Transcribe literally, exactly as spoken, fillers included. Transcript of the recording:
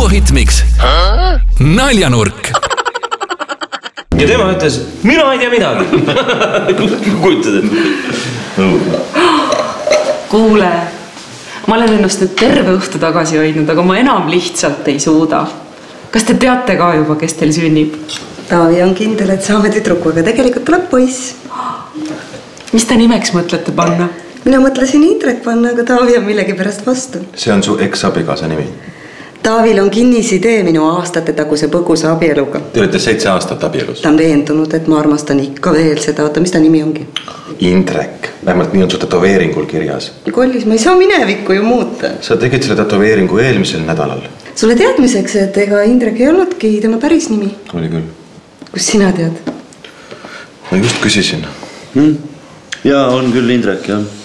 duohitmiks Naljanurk. Ja tema ütles, mina ei tea midagi. Kujutad, et... Kuule, ma olen ennast nüüd terve õhtu tagasi hoidnud, aga ma enam lihtsalt ei suuda. Kas te teate ka juba, kes teil sünnib? Taavi on kindel, et saame tüdruku, aga tegelikult tuleb poiss. Mis te nimeks mõtlete panna? Mina mõtlesin Indrek panna, aga Taavi on millegi pärast vastu. See on su eks-abikaasa nimi. Taavil on kinnisidee minu aastate taguse põgusa abieluga. Te olete seitse aastat abielus. Ta on veendunud, et ma armastan ikka veel seda. Oota, mis ta nimi ongi? Indrek. Vähemalt nii on su tatoveeringul kirjas. Kollis, ma ei saa minevikku ju muuta. Sa tegid selle tatoveeringu eelmisel nädalal. Sulle teadmiseks, et ega Indrek ei olnudki tema päris nimi. Oli küll. Kus sina tead? Ma just küsisin. Hmm? Jaa, on küll Indrek, jah.